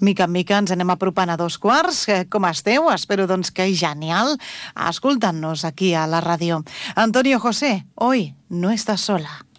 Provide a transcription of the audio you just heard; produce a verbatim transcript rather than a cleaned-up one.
Mica en mica ens anem apropant a dos quarts. Com esteu? Espero doncs que genial escoltant-nos aquí a la ràdio. Antonio José, hoy no estás sola.